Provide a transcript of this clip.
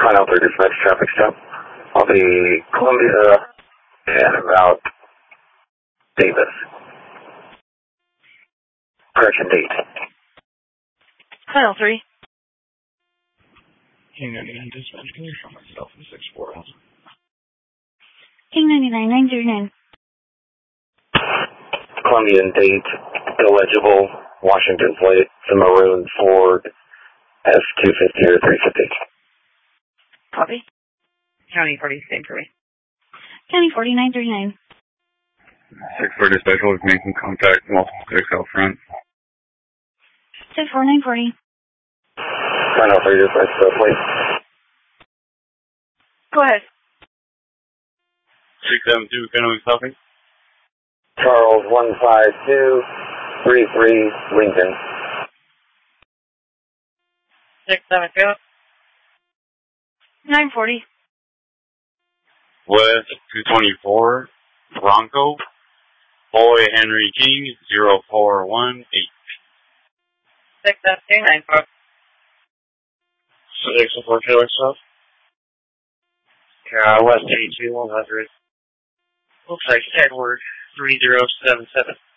Final 3 dispatch traffic stop. I'll be Columbia and about Davis. Correction date. Final 3. King 99 dispatch, can you show myself in 640? King 99, 909. Colombian date, illegible, Washington plate, the maroon Ford S250 or 350. Copy. County 40, same for me. County 40, 939. 640 special is making contact, multiple XL front. 64, 940. Final 3 dispatch plate. Go ahead. 672, Fenway stopping. Charles 15233 Lincoln. 672. 940. West 224, Bronco. Boy Henry King, 0418. 672, 940. 604 Felix South. West 82, 100. Looks like Edward 3077.